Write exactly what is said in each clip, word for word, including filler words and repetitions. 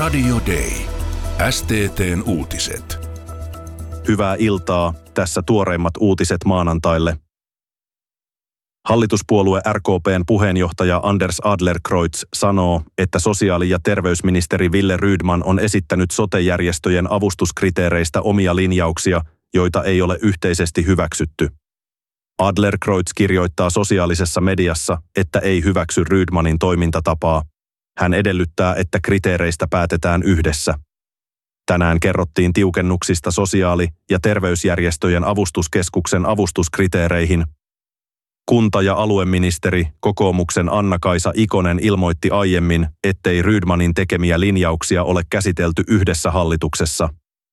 Radio Day. S T T:n uutiset. Hyvää iltaa, tässä tuoreimmat uutiset maanantaille. Hallituspuolue R K P:n puheenjohtaja Anders Adlercreutz sanoo, että sosiaali- ja terveysministeri Wille Rydman on esittänyt sote-järjestöjen avustuskriteereistä omia linjauksia, joita ei ole yhteisesti hyväksytty. Adlercreutz kirjoittaa sosiaalisessa mediassa, että ei hyväksy Rydmanin toimintatapaa. Hän edellyttää, että kriteereistä päätetään yhdessä. Tänään kerrottiin tiukennuksista sosiaali- ja terveysjärjestöjen avustuskeskuksen avustuskriteereihin. Kunta- ja alueministeri, kokoomuksen Anna-Kaisa Ikonen ilmoitti aiemmin, ettei Rydmanin tekemiä linjauksia ole käsitelty yhdessä hallituksessa.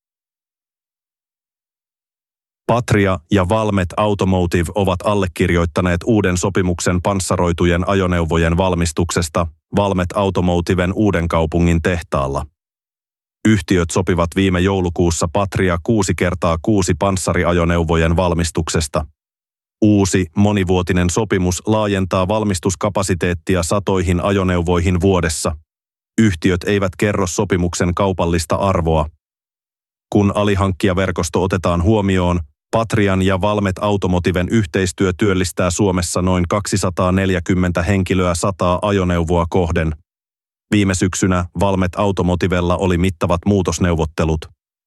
Patria ja Valmet Automotive ovat allekirjoittaneet uuden sopimuksen panssaroitujen ajoneuvojen valmistuksesta Valmet Automotiven Uudenkaupungin tehtaalla. Yhtiöt sopivat viime joulukuussa Patria kuusi kertaa kuusi panssariajoneuvojen valmistuksesta. Uusi monivuotinen sopimus laajentaa valmistuskapasiteettia satoihin ajoneuvoihin vuodessa. Yhtiöt eivät kerro sopimuksen kaupallista arvoa. Kun alihankkijaverkosto otetaan huomioon, Patrian ja Valmet Automotiven yhteistyö työllistää Suomessa noin kaksisataaneljäkymmentä henkilöä sataa ajoneuvoa kohden. Viime syksynä Valmet Automotivella oli mittavat muutosneuvottelut.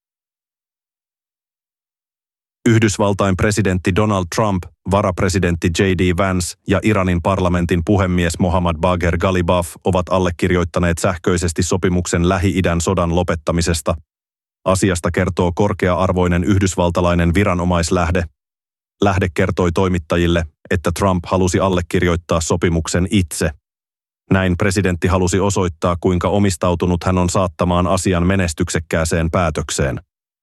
Yhdysvaltain presidentti Donald Trump, varapresidentti J D Vance ja Iranin parlamentin puhemies Mohammad Bagher Ghalibaf ovat allekirjoittaneet sähköisesti sopimuksen Lähi-idän sodan lopettamisesta. Asiasta kertoo korkea-arvoinen yhdysvaltalainen viranomaislähde. Lähde kertoi toimittajille, että Trump halusi allekirjoittaa sopimuksen itse. Näin presidentti halusi osoittaa, kuinka omistautunut hän on saattamaan asian menestyksekkääseen päätökseen.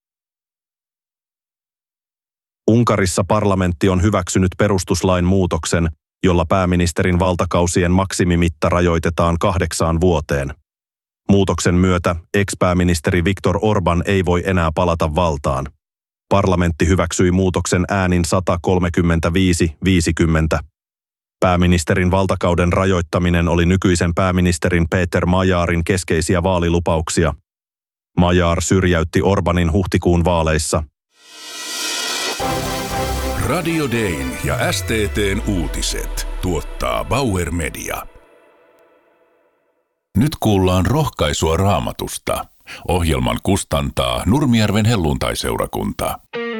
Unkarissa parlamentti on hyväksynyt perustuslain muutoksen, jolla pääministerin valtakausien maksimimitta rajoitetaan kahdeksaan vuoteen. Muutoksen myötä ex-pääministeri Viktor Orbán ei voi enää palata valtaan. Parlamentti hyväksyi muutoksen äänin sata kolmekymmentäviisi viisikymmentä. Pääministerin valtakauden rajoittaminen oli nykyisen pääministerin Peter Majarin keskeisiä vaalilupauksia. Majar syrjäytti Orbánin huhtikuun vaaleissa. Radio Dayn ja S T T:n uutiset tuottaa Bauer Media. Nyt kuullaan rohkaisua Raamatusta. Ohjelman kustantaa Nurmijärven helluntai-seurakunta.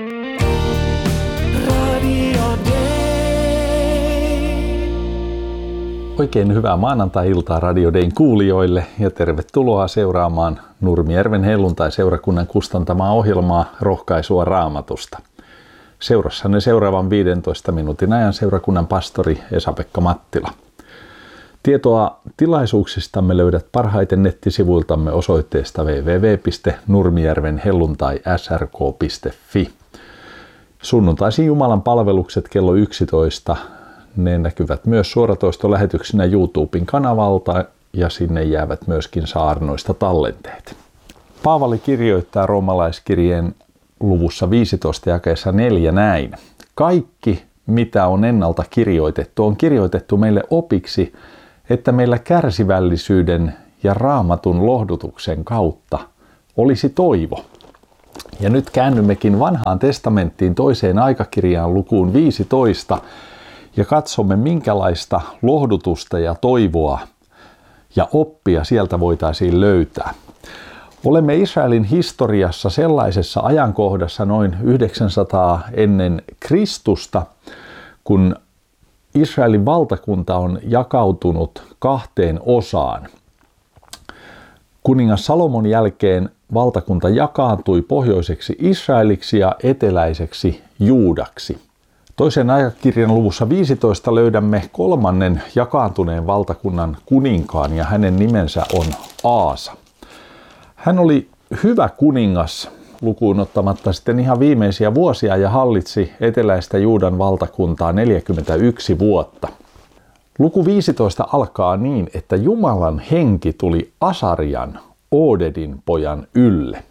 Oikein hyvää maanantai-iltaa Radio Dayn kuulijoille ja tervetuloa seuraamaan Nurmijärven helluntai-seurakunnan kustantamaa ohjelmaa Rohkaisua Raamatusta. Seurassanne seuraavan viidentoista minuutin ajan seurakunnan pastori Esa-Pekka Mattila. Tietoa tilaisuuksistamme löydät parhaiten nettisivuiltamme osoitteesta double-u double-u double-u piste nurmijärven helluntai s r k piste f i. Sunnuntaisin Jumalan palvelukset kello yksitoista. Ne näkyvät myös suoratoistolähetyksinä YouTuben kanavalta ja sinne jäävät myöskin saarnoista tallenteet. Paavali kirjoittaa roomalaiskirjeen luvussa viisitoista jakeessa neljä näin. Kaikki, mitä on ennalta kirjoitettu, on kirjoitettu meille opiksi, että meillä kärsivällisyyden ja raamatun lohdutuksen kautta olisi toivo. Ja nyt käännymmekin vanhaan testamenttiin toiseen aikakirjaan lukuun viisitoista ja katsomme, minkälaista lohdutusta ja toivoa ja oppia sieltä voitaisiin löytää. Olemme Israelin historiassa sellaisessa ajankohdassa noin yhdeksänsataa ennen Kristusta, kun Israelin valtakunta on jakautunut kahteen osaan. Kuningas Salomon jälkeen valtakunta jakaantui pohjoiseksi Israeliksi ja eteläiseksi Juudaksi. Toisen aikakirjan luvussa viisitoista löydämme kolmannen jakaantuneen valtakunnan kuninkaan ja hänen nimensä on Aasa. Hän oli hyvä kuningas lukuun ottamatta sitten ihan viimeisiä vuosia ja hallitsi eteläistä Juudan valtakuntaa neljäkymmentäyksi vuotta. Luku viisitoista alkaa niin, että Jumalan henki tuli Asarian, Oodedin pojan ylle.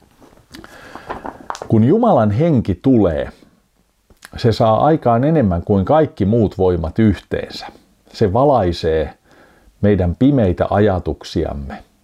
Kun Jumalan henki tulee, se saa aikaan enemmän kuin kaikki muut voimat yhteensä. Se valaisee meidän pimeitä ajatuksiamme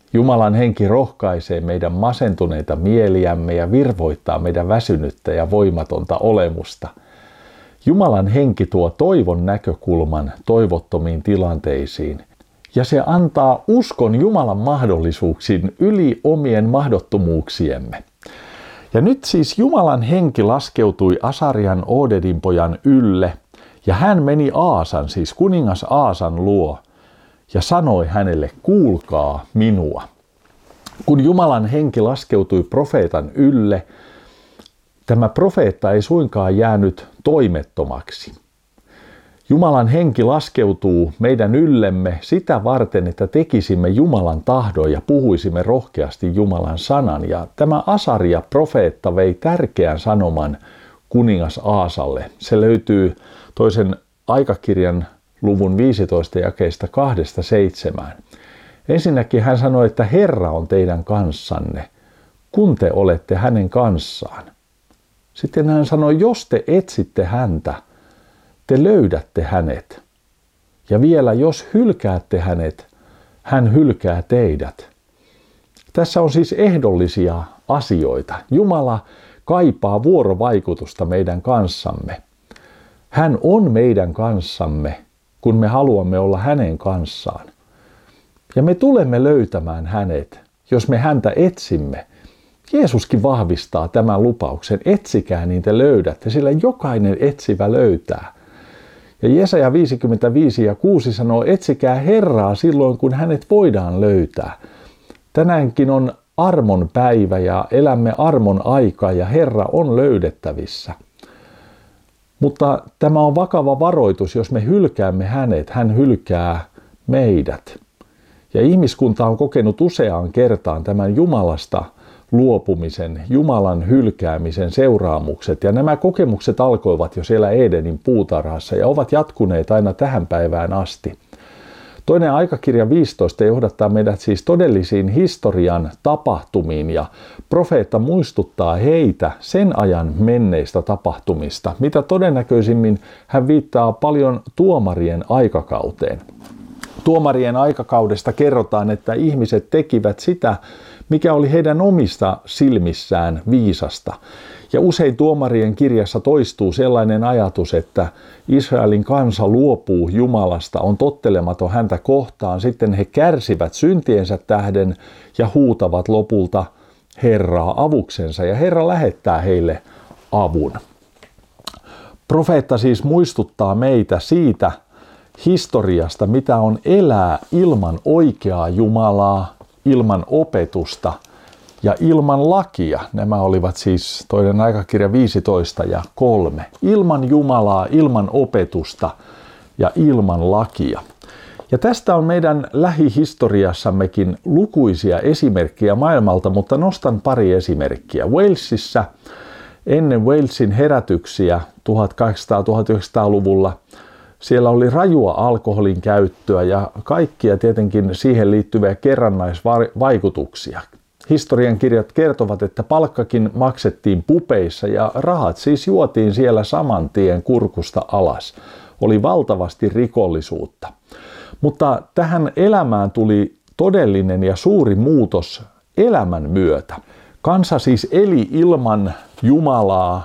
Jumalan henki rohkaisee meidän masentuneita mieliämme ja virvoittaa meidän väsynyttä ja voimatonta olemusta. Jumalan henki tuo toivon näkökulman toivottomiin tilanteisiin. Ja se antaa uskon Jumalan mahdollisuuksiin yli omien mahdottomuuksiemme. Ja nyt siis Jumalan henki laskeutui Asarian Odedin pojan ylle, ja hän meni Aasan, siis kuningas Aasan luo, ja sanoi hänelle, kuulkaa minua. Kun Jumalan henki laskeutui profeetan ylle, tämä profeetta ei suinkaan jäänyt toimettomaksi. Jumalan henki laskeutuu meidän yllemme sitä varten, että tekisimme Jumalan tahdon ja puhuisimme rohkeasti Jumalan sanan. Ja tämä Asaria profeetta vei tärkeän sanoman kuningas Aasalle. Se löytyy toisen aikakirjan luvun viisitoista jakeista kahdesta seitsemään. Ensinnäkin hän sanoi, että Herra on teidän kanssanne, kun te olette hänen kanssaan. Sitten hän sanoi, jos te etsitte häntä, te löydätte hänet. Ja vielä, jos hylkäätte hänet, hän hylkää teidät. Tässä on siis ehdollisia asioita. Jumala kaipaa vuorovaikutusta meidän kanssamme. Hän on meidän kanssamme, kun me haluamme olla hänen kanssaan. Ja me tulemme löytämään hänet, jos me häntä etsimme. Jeesuskin vahvistaa tämän lupauksen, etsikää niin te löydätte, sillä jokainen etsivä löytää. Ja Jesaja viisikymmentäviisi ja kuusi sanoo, etsikää Herraa silloin, kun hänet voidaan löytää. Tänäänkin on armon päivä ja elämme armon aikaa ja Herra on löydettävissä. Mutta tämä on vakava varoitus, jos me hylkäämme hänet, hän hylkää meidät. Ja ihmiskunta on kokenut useaan kertaan tämän Jumalasta luopumisen, Jumalan hylkäämisen seuraamukset. Ja nämä kokemukset alkoivat jo siellä Edenin puutarhassa ja ovat jatkuneet aina tähän päivään asti. Toinen aikakirja viisitoista johdattaa meidät siis todellisiin historian tapahtumiin ja profeetta muistuttaa heitä sen ajan menneistä tapahtumista, mitä todennäköisimmin hän viittaa paljon tuomarien aikakauteen. Tuomarien aikakaudesta kerrotaan, että ihmiset tekivät sitä, mikä oli heidän omista silmissään viisasta. Ja usein tuomarien kirjassa toistuu sellainen ajatus, että Israelin kansa luopuu Jumalasta, on tottelematon häntä kohtaan, sitten he kärsivät syntiensä tähden ja huutavat lopulta Herraa avuksensa ja Herra lähettää heille avun. Profeetta siis muistuttaa meitä siitä historiasta, mitä on elää ilman oikeaa Jumalaa, ilman opetusta ja ilman lakia. Nämä olivat siis toinen aikakirja viisitoista ja kolme. Ilman Jumalaa, ilman opetusta ja ilman lakia. Ja tästä on meidän lähihistoriassammekin lukuisia esimerkkejä maailmalta, mutta nostan pari esimerkkiä. Walesissa ennen Walesin herätyksiä tuhatkahdeksansataa-tuhatyhdeksänsataaluvulla siellä oli rajua alkoholin käyttöä ja kaikkia tietenkin siihen liittyviä kerrannaisvaikutuksia. Historian kirjat kertovat, että palkkakin maksettiin pupeissa ja rahat siis juotiin siellä saman tien kurkusta alas. Oli valtavasti rikollisuutta. Mutta tähän elämään tuli todellinen ja suuri muutos elämän myötä. Kansa siis eli ilman Jumalaa,